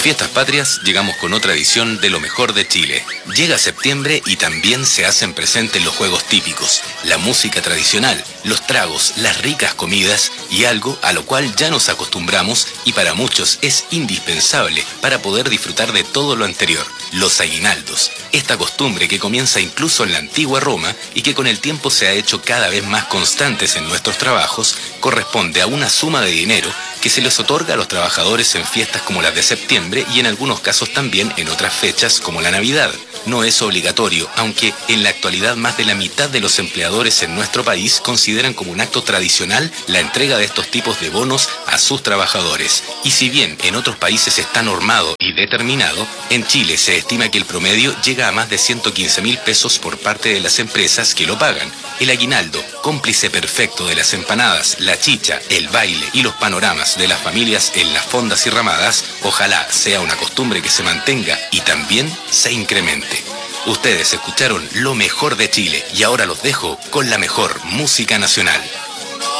Fiestas Patrias llegamos con otra edición de lo mejor de Chile. Llega septiembre y también se hacen presentes los juegos típicos, la música tradicional, los tragos, las ricas comidas y algo a lo cual ya nos acostumbramos y para muchos es indispensable para poder disfrutar de todo lo anterior, los aguinaldos. Esta costumbre que comienza incluso en la antigua Roma y que con el tiempo se ha hecho cada vez más constantes en nuestros trabajos, corresponde a una suma de dinero que se les otorga a los trabajadores en fiestas como las de septiembre y en algunos casos también en otras fechas como la Navidad. No es obligatorio, aunque en la actualidad más de la mitad de los empleadores en nuestro país consideran como un acto tradicional la entrega de estos tipos de bonos a sus trabajadores. Y si bien en otros países está normado y determinado, en Chile se estima que el promedio llega a más de 115.000 pesos por parte de las empresas que lo pagan. El aguinaldo, cómplice perfecto de las empanadas, la chicha, el baile y los panoramas de las familias en las fondas y ramadas, ojalá sea una costumbre que se mantenga y también se incremente. Ustedes escucharon lo mejor de Chile y ahora los dejo con la mejor música nacional.